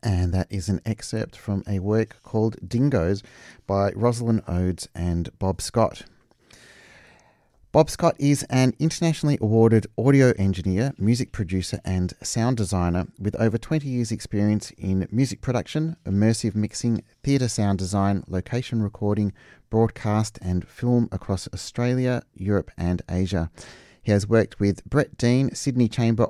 And that is an excerpt from a work called Dingoes by Rosalind Odes and Bob Scott. Bob Scott is an internationally awarded audio engineer, music producer and sound designer with over 20 years' experience in music production, immersive mixing, theatre sound design, location recording, broadcast and film across Australia, Europe and Asia. He has worked with Brett Dean, Sydney Chamber